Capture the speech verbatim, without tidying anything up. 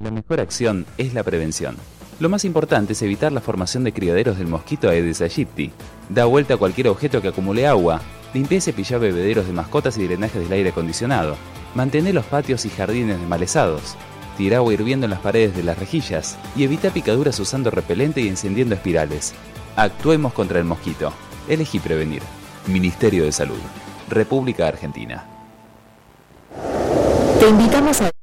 La mejor acción es la prevención. Lo más importante es evitar la formación de criaderos del mosquito Aedes aegypti. Da vuelta a cualquier objeto que acumule agua. Limpia y cepilla bebederos de mascotas y drenajes del aire acondicionado. Mantén los patios y jardines desmalezados. Tira agua hirviendo en las paredes de las rejillas. Y evita picaduras usando repelente y encendiendo espirales. Actuemos contra el mosquito. Elegí prevenir. Ministerio de Salud. República Argentina. Te invitamos a